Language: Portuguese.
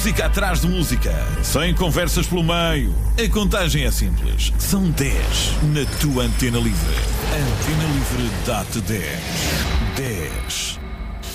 música atrás de música, sem conversas pelo meio. A contagem é simples. São 10 na tua Antena Livre. Antena Livre dá-te 10. 10.